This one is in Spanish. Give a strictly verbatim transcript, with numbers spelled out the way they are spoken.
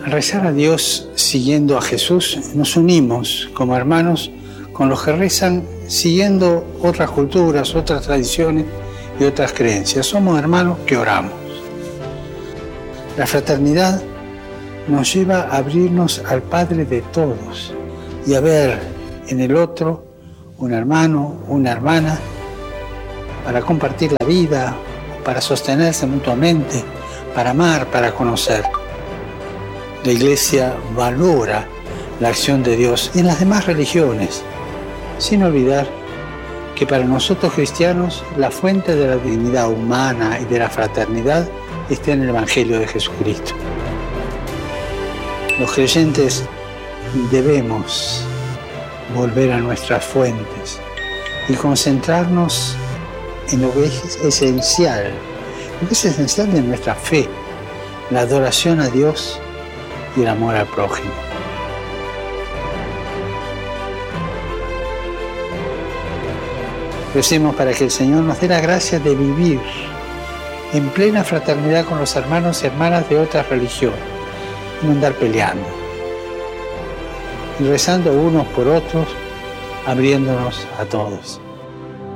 Al rezar a Dios siguiendo a Jesús, nos unimos como hermanos con los que rezan siguiendo otras culturas, otras tradiciones y otras creencias. Somos hermanos que oramos. La fraternidad nos lleva a abrirnos al Padre de todos y a ver en el otro un hermano, una hermana, para compartir la vida, para sostenerse mutuamente, para amar, para conocer. La Iglesia valora la acción de Dios en las demás religiones, sin olvidar que para nosotros cristianos la fuente de la dignidad humana y de la fraternidad está en el Evangelio de Jesucristo. Los creyentes debemos volver a nuestras fuentes y concentrarnos en lo que es esencial, lo que es esencial de nuestra fe, la adoración a Dios y el amor al prójimo. Recemos para que el Señor nos dé la gracia de vivir en plena fraternidad con los hermanos y hermanas de otras religiones, y no andar peleando, y rezando unos por otros, abriéndonos a todos.